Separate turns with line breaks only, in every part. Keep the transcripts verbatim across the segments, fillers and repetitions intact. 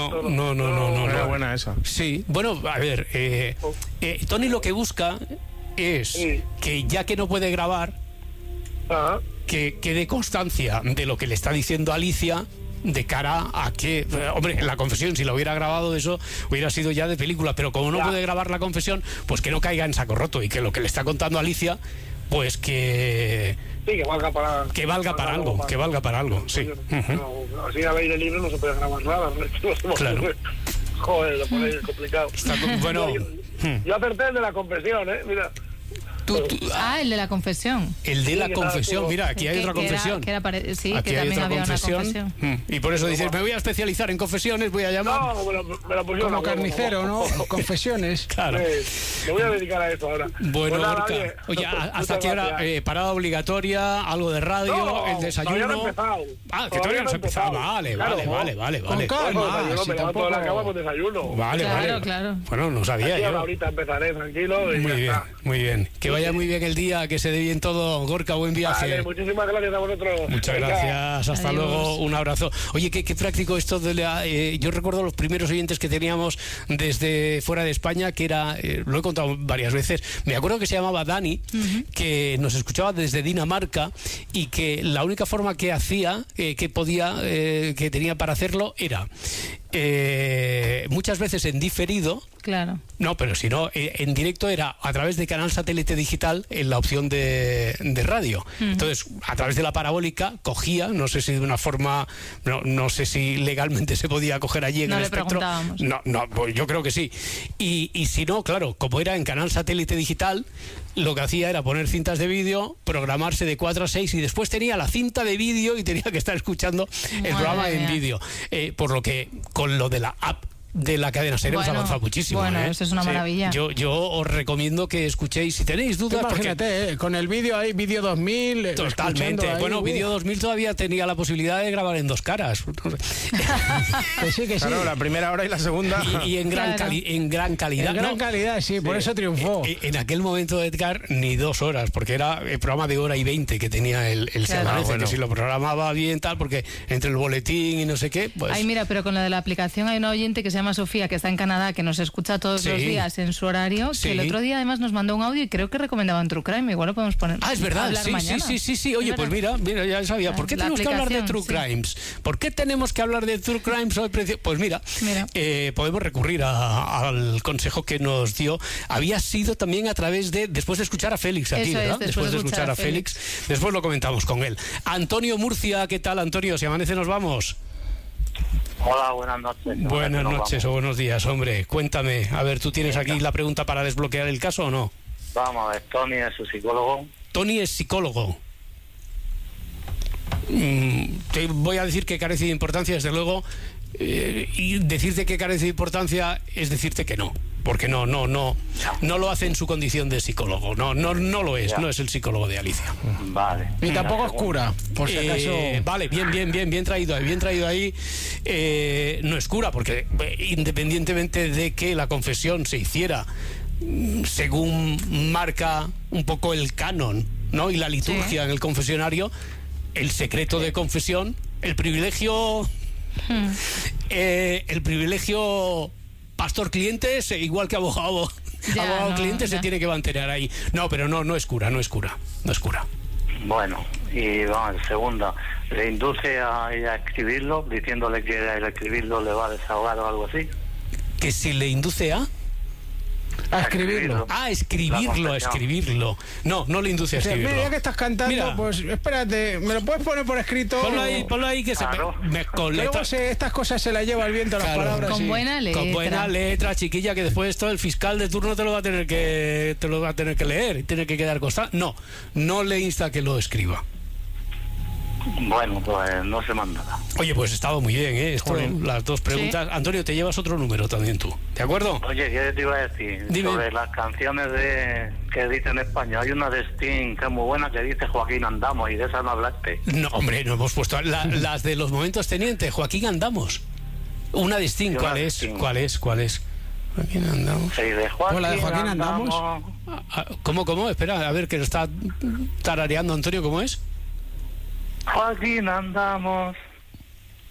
No, no, no, no, no.
Era
no.
buena esa.
Sí, bueno, a ver, eh, eh, Tony lo que busca es
Sí.
que ya que no puede grabar,
Ajá.
que quede constancia de lo que le está diciendo Alicia de cara a que, eh, hombre, la confesión, si lo hubiera grabado, eso hubiera sido ya de película, pero como no
Ya.
puede grabar la confesión, pues que no caiga en saco roto y que lo que le está contando Alicia, pues que
Sí, que valga para...
que valga para algo, que valga para algo, sí. Ujú.
No, así al aire libre no se puede grabar nada. ¿No?
Claro.
Joder, lo ponéis complicado.
Está con- bueno,
Yo,
hmm.
yo acerté el de la confesión, ¿eh? Mira.
Tú- tú-
Ah, el de la confesión.
el de
Sí,
la
que
confesión,
estaba-
mira, aquí hay
Que-
otra
que era-
confesión.
que era pare- sí,
Aquí
que
hay
también
otra
había una
confesión.
confesión.
Mm. Y por eso dices, me voy a especializar en confesiones, voy a llamar.
No, me la, me la pusieron
Como
a huevo,
carnicero, ¿no? Confesiones.
Claro.
Eh, me voy a dedicar a esto ahora.
Bueno,
Pues nada,
Gorka,
oye,
oye, ¿a- ¿hasta
muchas
qué hora?
gracias.
Eh, ¿Parada obligatoria? ¿Algo de radio?
No,
¿El desayuno?
todavía no he empezado.
Ah, que todavía no se ha empezado. Vale,
Claro,
vale,
no.
vale, vale,
Con
vale.
calma.
Bueno,
Ah,
desayuno,
sí,
me levanto de la
tampoco-
cama con desayuno.
Vale,
Claro,
vale.
claro.
Bueno, no sabía
Aquí
yo.
ahorita empezaré tranquilo y
Muy
ya
bien,
está.
muy bien. Que vaya muy bien el día, que se dé bien todo. Gorka, buen viaje.
Vale, muchísimas gracias a vosotros.
Muchas
Venga.
gracias, hasta
Adiós.
luego, un abrazo. Oye, qué, qué práctico esto de la... eh, yo recuerdo los primeros oyentes que teníamos desde fuera de España, que era, eh, lo he contado varias veces, me acuerdo que se llamaba Dani, que nos escuchaba desde Dinamarca y que la única forma que hacía, eh, que podía, eh, que tenía para hacerlo era... eh, muchas veces en diferido.
Claro.
No, pero si no, eh, en directo era a través de canal satélite digital en la opción de, de radio. Entonces, a través de la parabólica cogía, no sé si de una forma, no, no sé si legalmente se podía coger allí en
No
el
le
espectro.
preguntábamos.
No, no, pues yo creo que sí. Y, y si no, claro, como era en canal satélite digital, lo que hacía era poner cintas de vídeo, programarse de cuatro a seis y después tenía la cinta de vídeo y tenía que estar escuchando el
Madre
programa en
mía.
vídeo. Eh, por lo que con lo de la app de la cadena SER hemos
Bueno,
avanzado muchísimo.
bueno,
¿eh?
eso es una
Sí.
maravilla.
Yo, yo os recomiendo que escuchéis, si tenéis
Tú
dudas, porque
imagínate, eh, con el vídeo ahí, vídeo dos mil. eh,
totalmente.
escuchando ahí,
Bueno,
uh,
Vídeo dos mil todavía tenía la posibilidad de grabar en dos caras. No sé.
Que sí, que sí. Claro, la primera hora y la segunda.
Y, y en, gran
Claro.
cali- en gran calidad.
En gran
¿no?
calidad, sí, por eso triunfó.
Eh, En aquel momento, Edgar, ni dos horas, porque era el programa de hora y veinte que tenía el, el Se
Claro.
Amanece,
Ah, bueno.
que si lo programaba bien, tal, porque entre el boletín y no sé qué, pues...
Ay, mira, pero con lo de la aplicación hay una oyente que se llama Sofía, que está en Canadá, que nos escucha todos
Sí.
los días en su horario,
Sí.
que el otro día además nos mandó un audio y creo que recomendaban True Crime, igual lo podemos poner.
Ah, es verdad,
hablar
sí,
mañana.
sí, sí, sí, sí. Oye,
Es
pues
verdad.
mira, mira, ya sabía. ¿Por qué
La
tenemos que hablar de
aplicación,
True
sí.
Crimes? ¿Por qué tenemos que hablar de True Crimes hoy? preci- Pues mira,
Mira.
eh, podemos recurrir a- al consejo que nos dio. Había sido también a través de, después de escuchar a Félix aquí,
Eso es,
¿verdad?
después de escuchar a
Félix. Después lo comentamos con él. Antonio Murcia, ¿qué tal, Antonio? Si amanece nos vamos.
Hola, buenas noches.
Buenas
Nos
noches o
vamos.
buenos días, hombre. Cuéntame, a ver, ¿tú tienes aquí la pregunta para desbloquear el caso o no?
Vamos a ver, Tony es su psicólogo.
Tony es psicólogo. Mm, te voy a decir que carece de importancia, desde luego, eh, y decirte que carece de importancia es decirte que no, porque no, no, no, no lo hace en su condición de psicólogo, no, no, no lo es,
Ya.
no es el psicólogo de Alicia.
Vale.
Y tampoco es
La
cura, por si acaso.
Eh, vale, bien, bien, bien, bien traído ahí, bien traído ahí. Eh, no es cura, porque eh, independientemente de que la confesión se hiciera mm, según marca un poco el canon, ¿no? Y la liturgia
Sí.
en el confesionario, el secreto de confesión, el privilegio, eh, el privilegio pastor-cliente, es igual que abogado,
Ya,
abogado-cliente,
no,
se
ya.
tiene que mantener ahí. No, pero no, no es cura, no es cura, no es cura.
Bueno, y vamos, el segundo, le induce a ella a escribirlo, diciéndole que al escribirlo le va a desahogar o algo así.
Que si le induce a...
A escribirlo.
Ah,
La
escribirlo,
confesión.
escribirlo. No, no le induce a
O sea,
escribirlo.
mira, ya que estás cantando,
Mira.
pues espérate, ¿me lo puedes poner por escrito?
Ponlo ahí, ponlo ahí que
Claro.
se me, me- con
Que
letra,
luego se- estas cosas se las lleva el viento, las
Claro.
palabras.
Con
sí.
buena letra.
con buena letra, chiquilla, que después esto el fiscal de turno te lo va a tener que te lo va a tener que leer y tiene que quedar constante. No, no le insta a que lo escriba.
Bueno, pues no se manda nada.
Oye, pues estaba muy bien, ¿eh? Esto, las dos preguntas. Antonio, te llevas otro número también tú, ¿de acuerdo?
Oye, ¿qué te iba a decir?
Dime.
Sobre las canciones de que dice en España. Hay una de Sting que es muy buena que dice Joaquín Andamos y de esa no hablaste.
No, hombre, no hemos puesto la- las de los momentos teniente. Joaquín Andamos. Una de Sting,
Sí, una
¿cuál
de
es?
Sting.
¿Cuál es? ¿Cuál es? Joaquín Andamos.
Sí, de Joaquín,
Pues la de Joaquín Andamos.
Ah, ah, ¿Cómo, cómo? Espera, a ver, que lo está tarareando Antonio, ¿cómo es?
Joaquín Andamos.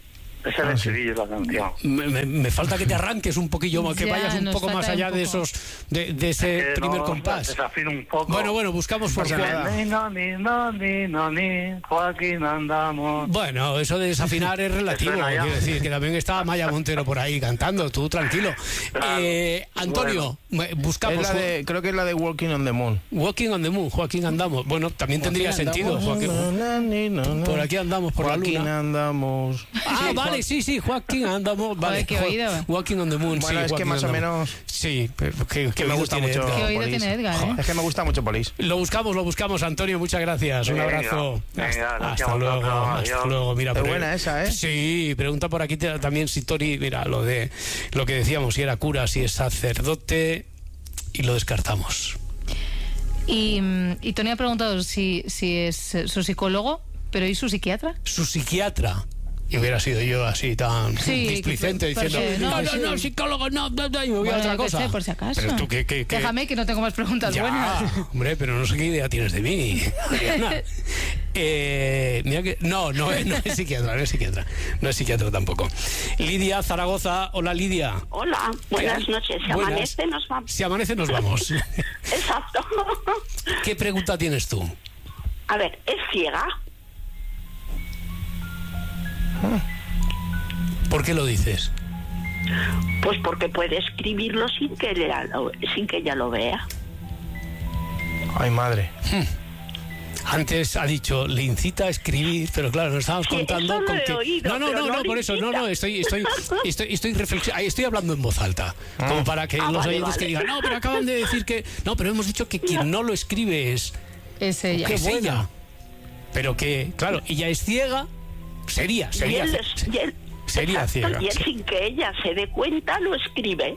Es el
Ah, sí.
estribillo de la canción.
Me, me- me falta que te arranques un poquillo más, que
Ya,
vayas un
nos
poco más
falta
allá
un
de
poco.
esos, de, de ese
Eh,
primer
no,
compás.
Desafino un poco.
Bueno, bueno, buscamos por
pasa
Juan.
nada.
Ni, no, ni, no, ni, no, ni, Joaquín andamos.
Bueno, eso de desafinar es relativo.
Te suena ya.
Quiero decir que también estaba Maya Montero por ahí cantando, tú tranquilo.
Claro.
Eh, Antonio, me- buscamos
Es la de, creo que es la de Walking on the Moon.
Walking on the Moon, Joaquín andamos. Bueno, también tendría sentido. Joaquín. Por aquí andamos por la
Joaquín
luna.
andamos.
Ah, vale, sí, sí, Joaquín andamos. Vale,
Joder, qué
Jo-
oído.
Walking on the Moon,
Bueno,
sí.
es que
Joaquín
más o
andamos.
menos-
Sí, pero que,
Que me gusta mucho.
Qué oído
Police.
tiene Edgar, ¿eh?
Es que me gusta mucho Police.
Lo buscamos, lo buscamos, Antonio, muchas gracias. Un
Venga,
abrazo.
venga,
hasta
gracias
hasta
a vosotros,
luego, hasta
adiós.
luego. Mira,
Es
pero-
buena esa, ¿eh?
Sí, pregunta por aquí te- también si Tori, mira, lo de lo que decíamos, si era cura, si es sacerdote, y lo descartamos.
Y, mm, y Tony ha preguntado si, si es eh, su psicólogo, pero ¿y su psiquiatra?
Su psiquiatra. Y hubiera sido yo así tan
Sí,
displicente
que-
diciendo,
porque-
no,
no,
no,
sí.
no, psicólogo, no, no, no", y me voy a
Bueno,
otra
yo qué
cosa.
sé, por si acaso.
Pero tú, ¿qué, qué, qué?
Déjame que no tengo más preguntas
Ya,
buenas.
hombre, pero no sé qué idea tienes de mí, Adriana. Eh, mira que, no, no, es- no es psiquiatra, no es psiquiatra, no es psiquiatra tampoco. Lidia, Zaragoza, hola Lidia.
Hola, buenas
¿Qué?
noches. Si
Buenas.
amanece, nos vamos.
Si amanece nos vamos.
Exacto.
¿Qué pregunta tienes tú?
A ver, ¿es ciega?
¿Por qué lo dices?
Pues porque puede escribirlo sin que ella lo, sin que ella lo vea.
Ay, madre.
Antes ha dicho, le incita a escribir, pero claro, nos estábamos
Sí,
contando
eso lo
con
he
que.
oído,
no, no,
pero
no,
no
no,
le
por eso, no,
incita.
no, estoy, estoy, estoy, estoy reflexionando, estoy hablando en voz alta, como para que
Ah,
los
vale,
oyentes que
vale.
digan, no, pero acaban de decir que. No, pero hemos dicho que quien no lo escribe es,
Es ella.
es ella. Pero que, claro, ella es ciega, sería,
Y
sería.
él, es- y él-
sería
exacto,
ciega,
y él
sí.
sin que ella se dé cuenta lo escribe.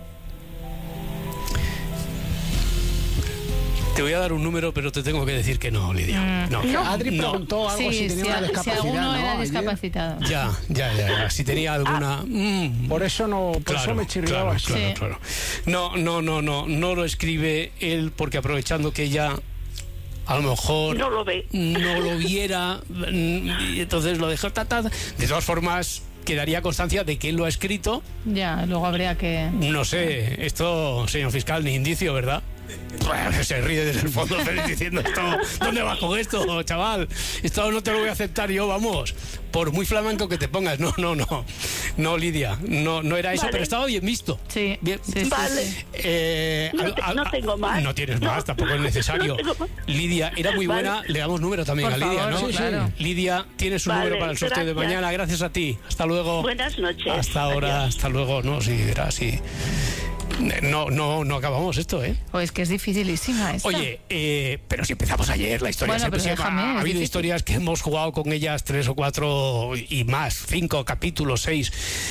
Te voy a dar un número, pero te tengo que decir que no, Lidia. No,
Adri
no.
preguntó algo
Sí,
si tenía
si,
una
a- si
discapacidad.
alguno
¿no?
era
Ayer.
discapacitado.
Ya, ya, ya, ya. Si tenía alguna. mm,
Por eso no, por
Claro,
eso me chirriaba
claro,
así.
claro,
Sí.
claro. No, no, no, no, no lo escribe él porque aprovechando que ella a lo mejor
No lo ve.
no lo viera, mm, y entonces lo dejó. Ta, ta, ta. De todas formas, quedaría constancia de que él lo ha escrito.
Ya, luego habría que...
No sé, esto, señor fiscal, ni indicio, ¿verdad? Bueno, se ríe desde el fondo Félix diciendo esto, ¿dónde vas con esto, chaval? Esto no te lo voy a aceptar yo, vamos. Por muy flamenco que te pongas. No, no, no. No, Lidia, no, no era eso,
Vale.
pero estaba bien visto.
Sí,
Bien.
sí, sí,
Vale.
sí.
Eh,
No
al-
te-
al-
no tengo más.
No tienes
No.
más, tampoco es necesario.
No tengo más.
Lidia, era muy
Vale.
buena. Le damos número también
Por
a Lidia,
favor,
¿no?
sí, claro.
Lidia, tienes un
Vale,
número para el sorteo de
gracias.
mañana. Gracias a ti. Hasta luego.
Buenas noches.
Hasta ahora,
Adiós.
hasta luego. No, sí, era así. No, no, no acabamos esto, ¿eh?
O es que es dificilísima esta.
Oye, eh, pero si empezamos ayer, la historia
Bueno,
siempre
pero
se va-
déjame,
ha
es
habido
difícil.
historias que hemos jugado con ellas tres o cuatro y más, cinco capítulos, seis.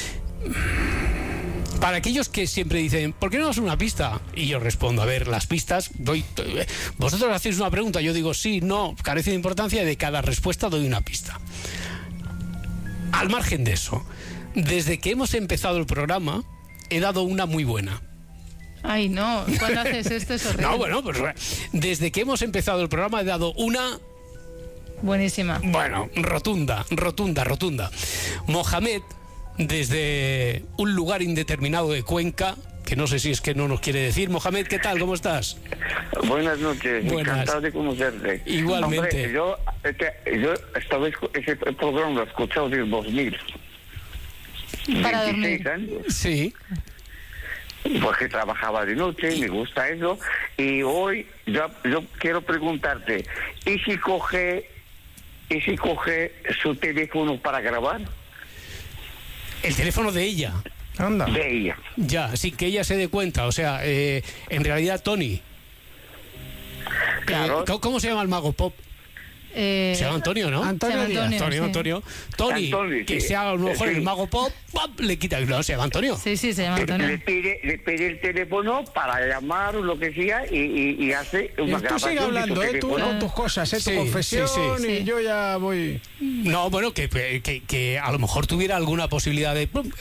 Para aquellos que siempre dicen, ¿por qué no das una pista? Y yo respondo, a ver, las pistas, doy, eh, vosotros hacéis una pregunta, yo digo sí, no, carece de importancia, y de cada respuesta doy una pista. Al margen de eso, desde que hemos empezado el programa, he dado una muy buena.
Ay, no, cuando haces esto es horrible.
No, bueno, pues desde que hemos empezado el programa he dado una,
Buenísima.
bueno, rotunda, rotunda, rotunda. Mohamed, desde un lugar indeterminado de Cuenca, que no sé si es que no nos quiere decir. Mohamed, ¿qué tal? ¿Cómo estás?
Buenas noches,
Buenas.
encantado de conocerte.
Igualmente.
Hombre, yo, este, yo estaba escu- ese programa lo he escuchado desde dos mil.
Para
veintiséis
dormir.
años,
Sí.
porque trabajaba de noche, me gusta eso. Y hoy yo, yo quiero preguntarte, ¿y si coge, y si coge su teléfono para grabar?
El teléfono de ella.
Anda.
De ella.
Ya, sin que ella se dé cuenta. O sea, eh, en realidad, Tony.
Claro.
Eh, ¿cómo, cómo se llama el mago pop?
Eh,
Se llama Antonio, ¿no?
Antonio
se llama
Díaz.
Antonio,
sí.
Antonio. Tony,
Antonio,
que
sí.
sea a lo mejor
Sí.
el mago pop, ¡pap! Le quita. No, se llama Antonio.
Sí, sí, se llama
Le,
Antonio.
le pide, le pide el teléfono para llamar o lo que sea y, y, y hace una
Tú
grabación
sigue hablando,
de su
¿eh? Tú
teléfono.
con tus cosas, ¿eh? Tu
Sí,
confesión
sí, sí.
y
Sí.
yo ya voy...
No, bueno, que, que, que a lo mejor tuviera alguna posibilidad de...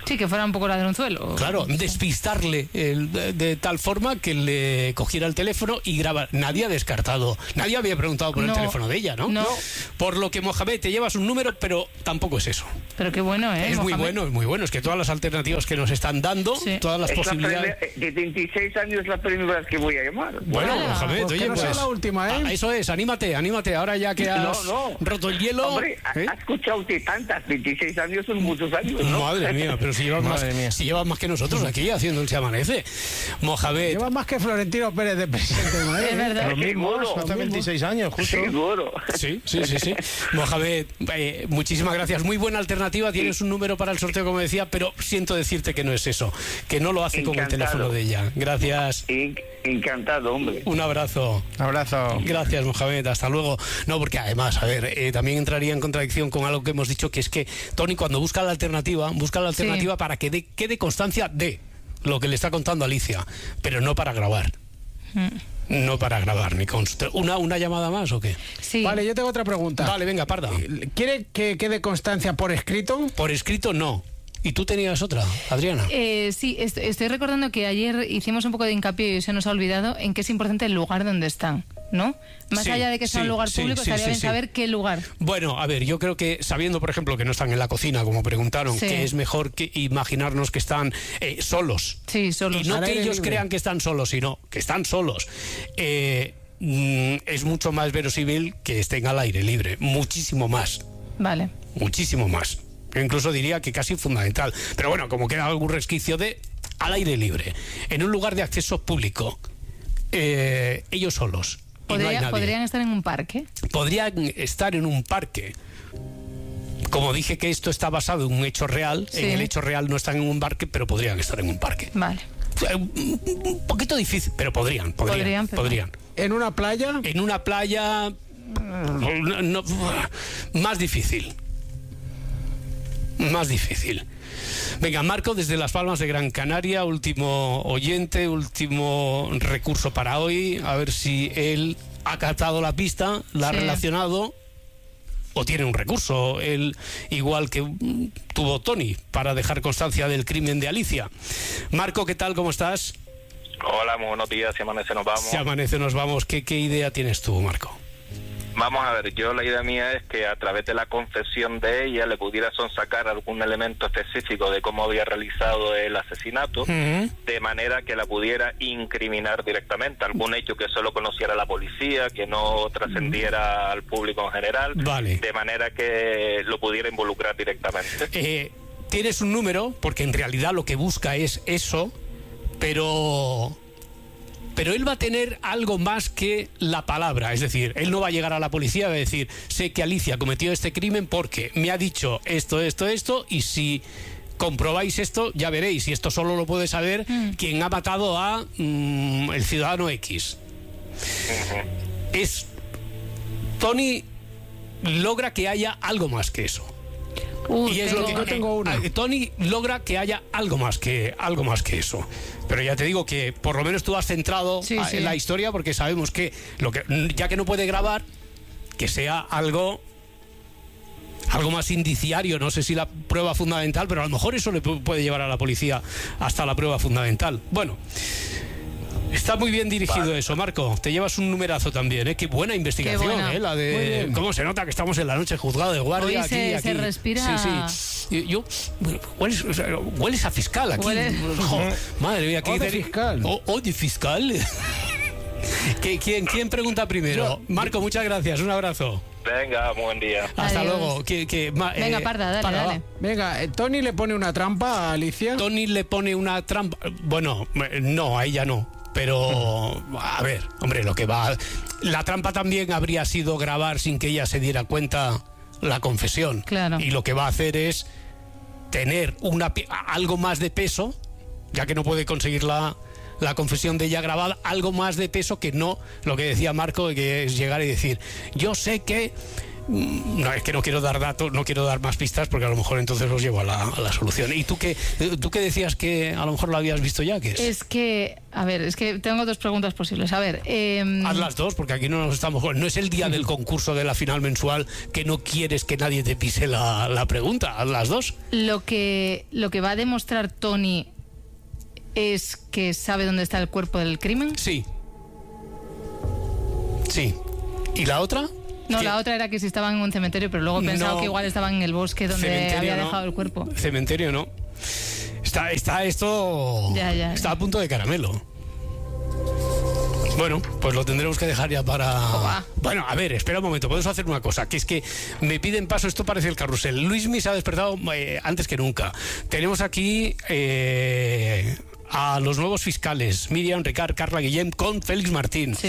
Sí, que fuera un poco ladronzuelo.
Claro, despistarle el, de, de tal forma que le cogiera el teléfono y graba. Nadie ha descartado, nadie había preguntado por
No,
el teléfono de ella, ¿no?
no.
Por lo que, Mohamed, te llevas un número, pero tampoco es eso.
Pero qué bueno, ¿eh?
Es muy
Mohamed?
bueno, es muy bueno. Es que todas las alternativas que nos están dando,
Sí.
todas las
Es la
posibilidades...
primera- de veintiséis años es la primera vez que voy a llamar.
Bueno,
Vale.
Mohamed,
Pues que
oye,
no sea
pues,
la última, ¿eh?
ah, eso es, anímate, anímate. Ahora ya que has
No, no.
roto el hielo...
Hombre, ha-
¿eh?
ha escuchado usted tantas, veintiséis años son muchos años, ¿no?
Madre mía, pero si llevas, más,
Madre mía.
si llevas más que nosotros aquí haciendo el Se Amanece. Mohamed,
Lleva más que Florentino Pérez de presidente de Madrid.
Es verdad.
Lo mismo,
Seguro.
hasta veintiséis años, justo.
Seguro.
sí, sí, sí, sí. Mohamed, eh, muchísimas gracias. Muy buena alternativa. Tienes un número para el sorteo, como decía, pero siento decirte que no es eso, que no lo hace con el
Encantado.
teléfono de ella. Gracias.
En- Encantado, hombre.
Un abrazo.
Abrazo.
Gracias, Mohamed. Hasta luego. No, porque además, a ver, eh, también entraría en contradicción con algo que hemos dicho, que es que Tony, cuando busca la alternativa, busca la alternativa
Sí.
para que dé- quede constancia de lo que le está contando Alicia, pero no para grabar. No para grabar, ni consta. ¿Una, ¿Una llamada más o qué?
Sí.
Vale, yo tengo otra pregunta.
Vale, venga, parda.
¿Quiere que quede constancia por escrito?
Por escrito, no. ¿Y tú tenías otra, Adriana?
Eh, sí, est- estoy recordando que ayer hicimos un poco de hincapié y se nos ha olvidado en que es importante el lugar donde están, ¿no? Más
Sí,
allá de que sea
sí,
un lugar
sí,
público,
sí,
estaría
sí,
bien
sí.
saber qué lugar.
Bueno, a ver, yo creo que sabiendo, por ejemplo, que no están en la cocina, como preguntaron,
Sí.
que es mejor que imaginarnos que están eh, solos.
Sí, solo.
Y no
Al
que
aire
ellos
libre.
crean que están solos, sino que están solos. Eh, mm, es mucho más verosímil que estén al aire libre, muchísimo más,
Vale.
muchísimo más. Yo incluso diría que casi fundamental. Pero bueno, como queda algún resquicio de al aire libre, en un lugar de acceso público, eh, ellos solos. Y no hay
Podría-
nadie.
podrían estar en un parque.
Podrían estar en un parque. Como dije que esto está basado en un hecho real,
Sí.
en el hecho real no están en un parque, pero podrían estar en un parque.
Vale.
Un un poquito difícil, pero podrían, podrían,
Podrían, pero-
podrían.
¿En una playa?
En una playa no- no- más difícil. Más difícil. Venga, Marco, desde Las Palmas de Gran Canaria, último oyente, último recurso para hoy. A ver si él ha captado la pista, la ha
Sí.
relacionado o tiene un recurso, él igual que mm, tuvo Tony, para dejar constancia del crimen de Alicia. Marco, ¿qué tal? ¿Cómo estás?
Hola, muy buenos días, si amanece nos vamos.
Si amanece, nos vamos. ¿Qué, qué idea tienes tú, Marco?
Vamos a ver, yo la idea mía es que a través de la confesión de ella le pudiera sonsacar algún elemento específico de cómo había realizado el asesinato,
Ujú.
de manera que la pudiera incriminar directamente, algún hecho que solo conociera la policía, que no trascendiera al público en general,
Vale.
de manera que lo pudiera involucrar directamente.
Eh, tienes un número, porque en realidad lo que busca es eso, pero... Pero él va a tener algo más que la palabra. Es decir, él no va a llegar a la policía y va a decir, sé que Alicia cometió este crimen porque me ha dicho esto, esto, esto, y si comprobáis esto, ya veréis. Y esto solo lo puede saber quien ha matado a mm, el ciudadano X. Es... Tony logra que haya algo más que eso.
Uh,
Y es
tengo-
lo que
yo tengo una.
eh, Tony logra que haya algo más que algo más que eso. Pero ya te digo que por lo menos tú has centrado
Sí,
a-
sí.
en la historia, porque sabemos que lo que ya que no puede grabar, que sea algo algo más indiciario, no sé si la prueba fundamental, pero a lo mejor eso le pu- puede llevar a la policía hasta la prueba fundamental. Bueno, está muy bien dirigido eso, Marco. Te llevas un numerazo también, ¿eh? Qué buena investigación,
buena.
¿eh? La
Muy
de
bien.
cómo se nota que estamos en la noche juzgado de guardia.
Hoy se-
aquí,
se
aquí.
respira-
Sí, sí. Y Yo, hueles, o sea, hueles a fiscal aquí.
Huele-
Jo, madre mía, qué
O de
deli-
fiscal.
O, o de fiscal. ¿Qué- quién, ¿Quién pregunta primero? Marco, muchas gracias. Un abrazo.
Venga, muy buen día.
Hasta
Adiós.
luego. Que, que, ma-
Venga,
eh,
Parda, dale,
Parda,
dale.
va.
Venga, eh, Tony le pone una trampa a Alicia.
Tony le pone una trampa. Bueno, eh, no, a ella no. Pero, a ver, hombre, lo que va. La trampa también habría sido grabar sin que ella se diera cuenta la confesión.
Claro.
Y lo que va a hacer es tener una, pi- algo más de peso, ya que no puede conseguir la, la confesión de ella grabada, algo más de peso que no lo que decía Marco, que es llegar y decir, yo sé que No, es que no quiero dar datos, no quiero dar más pistas porque a lo mejor entonces os llevo a la, a la solución. ¿Y tú qué, tú qué decías que a lo mejor lo habías visto ya? ¿Qué es?
Es que, a ver, es que tengo dos preguntas posibles. A ver, eh...
haz las dos porque aquí no nos estamos... No es el día del concurso de la final mensual que no quieres que nadie te pise la, la pregunta. Haz las dos.
Lo que, lo que va a demostrar Tony es que sabe dónde está el cuerpo del crimen.
Sí. Sí. ¿Y la otra?
No,
¿Qué?
la otra era que si estaban en un cementerio, pero luego he pensado
No.
que igual estaban en el bosque donde
Cementerio
había
no.
dejado el cuerpo.
Cementerio no. Está, está esto...
Ya, ya.
Está a punto de caramelo. Bueno, pues lo tendremos que dejar ya para...
Oba.
Bueno, a ver, espera un momento, podemos hacer una cosa, que es que me piden paso, esto parece el carrusel. Luismi se ha despertado eh, antes que nunca. Tenemos aquí... Eh, a los nuevos fiscales, Miriam, Ricard, Carla Guillem con Félix Martín.
Sí.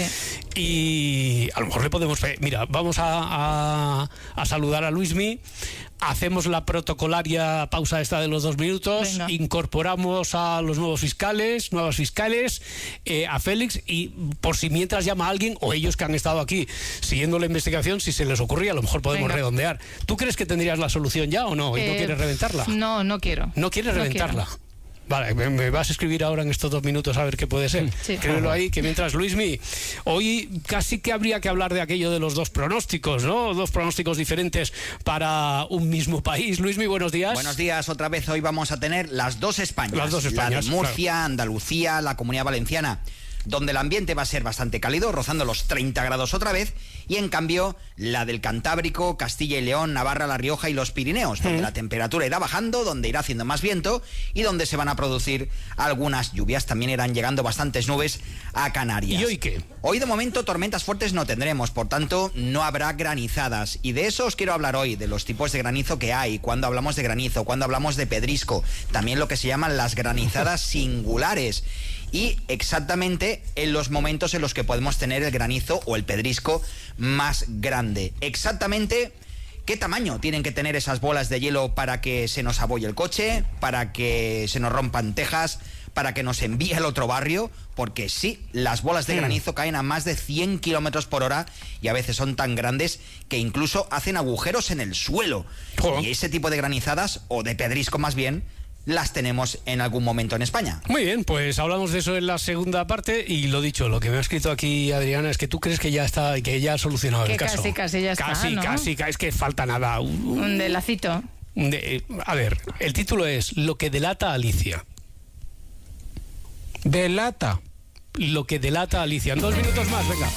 Y a lo mejor le podemos... Mira, vamos a, a, a saludar a Luismi, hacemos la protocolaria pausa esta de los dos minutos,
Venga.
Incorporamos a los nuevos fiscales, nuevas fiscales, eh, a Félix, y por si mientras llama a alguien, o ellos que han estado aquí siguiendo la investigación, si se les ocurría, a lo mejor podemos
Venga.
redondear. ¿Tú crees que tendrías la solución ya o no? ¿Y no
Eh,
quieres reventarla?
No, no quiero.
¿No quieres
No
reventarla?
quiero.
Vale, me, me vas a escribir ahora en estos dos minutos a ver qué puede ser.
Sí.
Escríbelo ahí, que mientras, Luismi, hoy casi que habría que hablar de aquello de los dos pronósticos, ¿no? Dos pronósticos diferentes para un mismo país. Luismi, buenos días.
Buenos días, otra vez hoy vamos a tener las dos Españas.
Las dos Españas,
la de Murcia, Andalucía, la Comunidad Valenciana, donde el ambiente va a ser bastante cálido, rozando los treinta grados otra vez, y en cambio la del Cantábrico, Castilla y León, Navarra, La Rioja y los Pirineos, donde mm. la temperatura irá bajando, donde irá haciendo más viento y donde se van a producir algunas lluvias. También irán llegando bastantes nubes a Canarias.
¿Y hoy qué?
Hoy de momento tormentas fuertes no tendremos, por tanto no habrá granizadas, y de eso os quiero hablar hoy, de los tipos de granizo que hay, cuando hablamos de granizo, cuando hablamos de pedrisco, también lo que se llaman las granizadas singulares, y exactamente en los momentos en los que podemos tener el granizo o el pedrisco más grande. Exactamente qué tamaño tienen que tener esas bolas de hielo para que se nos abolle el coche, para que se nos rompan tejas, para que nos envíe al otro barrio, porque sí, las bolas de granizo caen a más de cien kilómetros por hora y a veces son tan grandes que incluso hacen agujeros en el suelo.
Oh.
Y ese tipo de granizadas, o de pedrisco más bien, las tenemos en algún momento en España.
Muy bien, pues hablamos de eso en la segunda parte, y lo dicho, lo que me ha escrito aquí Adriana es que tú crees que ya está, que ya ha solucionado
Que
el caso.
casi, casi ya está,
Casi,
¿no?
casi, es que falta nada.
Un delacito.
De- a ver, el título es Lo que delata a Alicia.
Delata.
Lo que delata a Alicia. En dos minutos más, venga.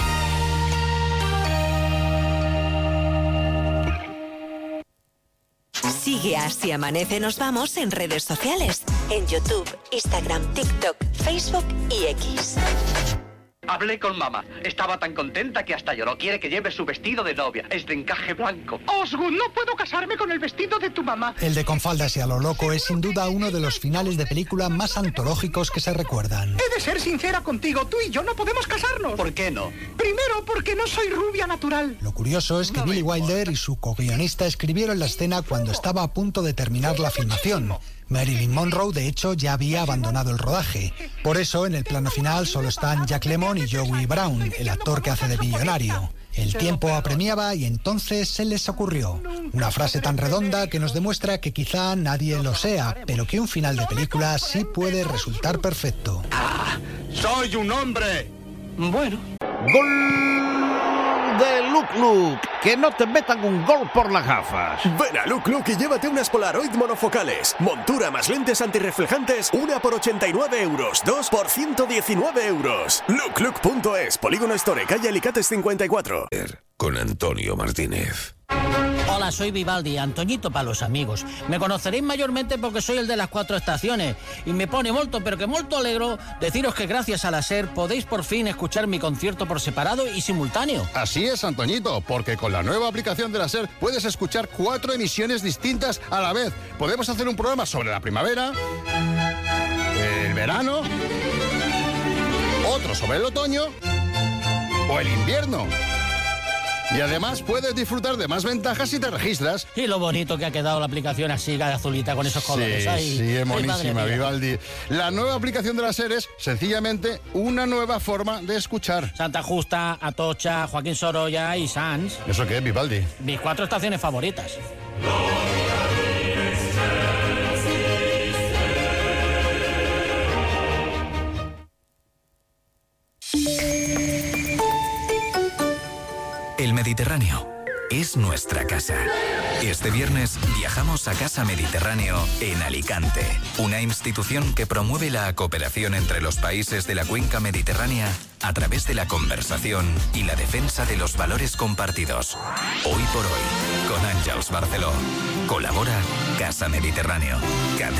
Sigue a Si Amanece Nos Vamos en redes sociales, en YouTube, Instagram, TikTok, Facebook y X.
Hablé con mamá. Estaba tan contenta que hasta lloró. Quiere que lleve su vestido de novia. Es de encaje blanco.
Osgood, no puedo casarme con el vestido de tu mamá.
El de Con faldas y a lo loco es sin duda uno de los finales de película más antológicos que se recuerdan.
He de ser sincera contigo. Tú y yo no podemos casarnos.
¿Por qué no?
Primero, porque no soy rubia natural.
Lo curioso es que Billy Wilder y su co-guionista escribieron la escena cuando estaba a punto de terminar la filmación. Marilyn Monroe, de hecho, ya había abandonado el rodaje. Por eso, en el plano final solo están Jack Lemmon y Joey Brown, el actor que hace de billonario. El tiempo apremiaba y entonces se les ocurrió una frase tan redonda que nos demuestra que quizá nadie lo sea, pero que un final de película sí puede resultar perfecto.
¡Ah! ¡Soy un hombre! Bueno.
¡Gol de Luke Luke! ¡Que no te metan un gol por las gafas!
Ven a Luke Luke y llévate unas Polaroid monofocales. Montura más lentes antirreflejantes, una por ochenta y nueve euros, dos por ciento diecinueve euros. luke luke punto es, Polígono Store, calle Alicates cincuenta y cuatro.
Con Antonio Martínez.
Hola, soy Vivaldi, Antoñito para los amigos. Me conoceréis mayormente porque soy el de las cuatro estaciones y me pone molto, pero que molto alegro deciros que gracias a la SER podéis por fin escuchar mi concierto por separado y simultáneo.
Así es, Antoñito, porque con la nueva aplicación de la SER puedes escuchar cuatro emisiones distintas a la vez. Podemos hacer un programa sobre la primavera, el verano, otro sobre el otoño o el invierno. Y además puedes disfrutar de más ventajas si te registras.
Y lo bonito que ha quedado la aplicación así, de azulita, con esos colores.
Sí,
Ay,
sí, es
ay,
monísima,
madre mía.
Vivaldi. La nueva aplicación de la SER es, sencillamente, una nueva forma de escuchar.
Santa Justa, Atocha, Joaquín Sorolla y Sanz.
¿Eso qué es, Vivaldi?
Mis cuatro estaciones favoritas.
El Mediterráneo es nuestra casa. Este viernes viajamos a Casa Mediterráneo en Alicante, una institución que promueve la cooperación entre los países de la cuenca mediterránea a través de la conversación y la defensa de los valores compartidos. Hoy por hoy, con Àngels Barceló. Colabora Casa Mediterráneo. Cadena